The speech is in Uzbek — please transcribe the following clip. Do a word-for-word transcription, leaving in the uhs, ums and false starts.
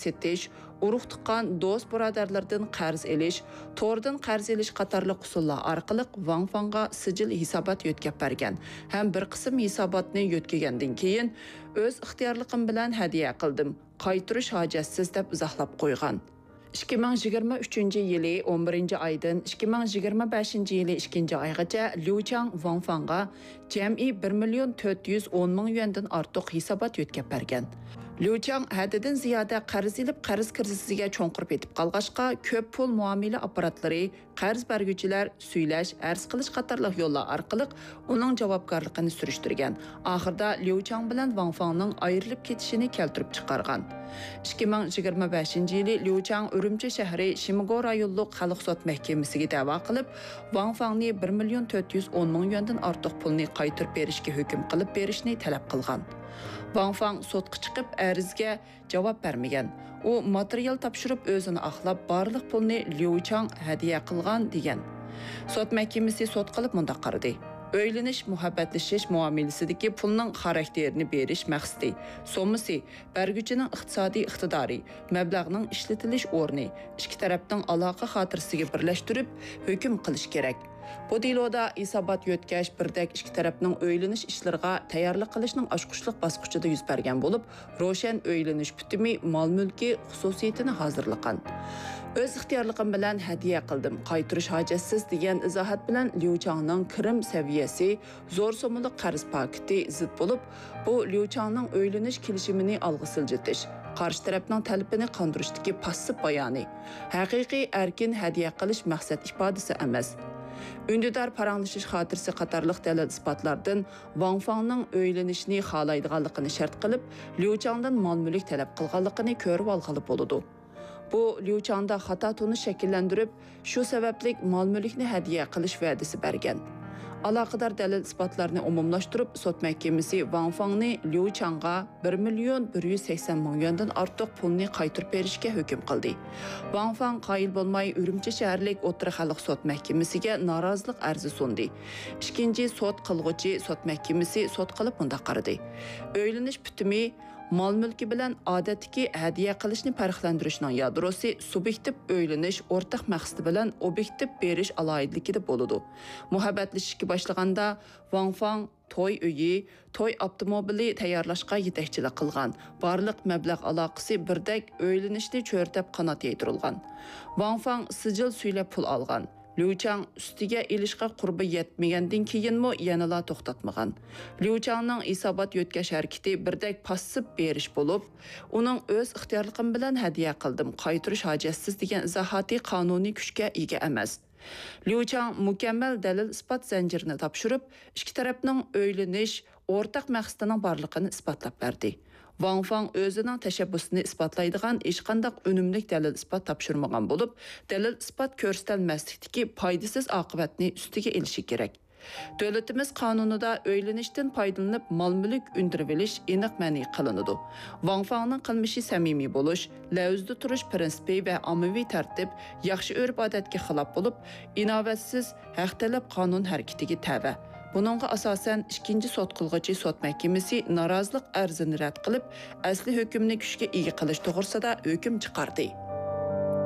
setiş, urug' tuqqan do'st birodarlardan qarz elish, to'rdan qarz elish qatorli usullar orqali Wang Fangga sijil hisobot yo'tkab bergan. Ham bir qism hisobotni yo'tkagandan keyin o'z ixtiyorligim bilan hadiya qildim. Qaytirish hojatsiz deb izohlab qo'ygan. ikki ming yigirma uchinchi yili o'n birinchi oydan ikki ming yigirma beshinchi yili ikkinchi oygacha Liu Chang Wang Fangga jami bir million to'rt yuz o'n ming yuandan ortiq hisobot yo'tkab bergan. Liu Chang haddidan ziyoda qarz ilib qarz kirzisiga cho'nqirib etib qolg'achqa ko'p pul muomala apparatlari, qarz berguvchilar suylash, arz qilish qatorliq yo'llar orqali uning javobgarligini surishtirgan. Oxirida Liu Chang bilan Wang Fangning ayrilib ketishini keltirib chiqargan. ikki ming yigirma beshinchi yili Liu Chang Urumchi shahri Shimigo rayonluq xalq sud mahkamasiga da'vo qilib, Wang Fangni bir million to'rt yuz o'n ming yuandan ortiq pulni qaytarib berishga hukm qilib berishni talab qilgan. Wang Fang sudga chiqib arizga javob bermagan. U material topshirib o'zini aqlab barliq pulni Liu Chang hadiya qilgan degan. Sud mahkamasi sud qilib mundaq qaradi. Öyleniş, muhabbatlashish muomalasidagi pulning xarakterini berish maqsadi, sommasi, berguvchining iqtisodiy iqtidori, mablag'ning ishlatilish o'rni, ikki tarafning aloqa xotirasiga birlashtirib hukm qilish kerak. Bu deloda hisobot yo'tkash birdak ikki tarafning o'ylanish ishlariga tayyorlik qilishning ochqishliq bosqichida yuz bergan bo'lib, ro'shan o'ylanish bitimi mol-mulki xususiyatini hozirlagan. Öz ixtiyorligim bilan hadiya qildim, qaytirish hojatsiz degan izohat bilan Liu Changning kirim saviyasi zo'r so'mli qarz paketi zid bo'lib, bu Liu Changning o'ylanish kelishimini olg'a siljitish, qarshi tarafning talabini qondirishdagi passiv bayoni, haqiqiy erkin hadiya qilish maqsad ifodasi emas. Ündidar paranglashish xotirasi qatorliq dalil isbotlardan Wang Fangning o'ylanishni xohlaydiganligini shart qilib, Liu Changdan mol-mulk talab qilganligini ko'rib olg'ali bo'ladi. Bu Liu Changda xato tuni shakllantirib, shu sababli mol-mulkni hadiya qilish va'dasi bergan. Aloqador dalil isbotlarni umumlashtirib, sud mahkamasi Wang Fangni Liu Changga bir million bir yuz sakson ming yuandan ortiq pulni qaytarib berishga hukm qildi. Wang Fang qoyil bo'lmay Urumchi shaharlik o'rta xalq sud mahkamasiga norozilik arzi sundi. Ikkinchi sud qilg'uchi sud mahkamasi sud qilib mundaq qaradi. O'ylanish bitimi mol-mulki bilan odatdagi hadiya qilishni farqlantirishning yadrosi subyektiv o'ylanish o'rtaq maqsadi bilan obyektiv berish alohidligida bo'ladi. Muhabbatlashishga boshlaganda Wang Fang to'y uyi, to'y avtomobili tayyorlashga yetakchilik qilgan. Barliq mablag' aloqasi birdak o'ylanishni cho'rtab qanot yaytirilgan. Wang Fang sijil suylab pul olgan. Liu Chang ustiga ilishqa qurbi yetmagandan keyinmi yanala to'xtatmagan. Liu Changning hisobot yo'tkash harakati birdak passiv berish bo'lib, uning o'z ixtiyorligim bilan hadiya qildim, qaytirish hojatsiz degan izohati qonuniy kuchga ega emas. Liu Chang mukammal dalil isbot zanjirini topshirib, ikki tarafning o'ylanish o'rtaq maqsadining borligini isbotlab berdi. Wang Fang o'zining tashabbusini isbotlaydigan hech qanday unumli dalil isbot topshirmagan bo'lib, dalil isbot ko'rsatilmaslikdagi foydasiz oqibatni ustiga elishi kerak. Davlatimiz qonunida o'ylanishdan foydalanib mol-mulk undirib olish aniq ma'ni qilinadi. Wang Fangning qilmishi samimiy bo'lish, lavzda turish prinsipi va ommaviy tartib yaxshi urf-odatga xilof bo'lib, inovatsiz haq talab qonun harakatiga tava. Buningga asosan ikkinchi sud qilg'uchi sud mahkamasi norozilik arzini rad qilib, asli hukmni kuchga ega qilish to'g'risida hukm chiqardi.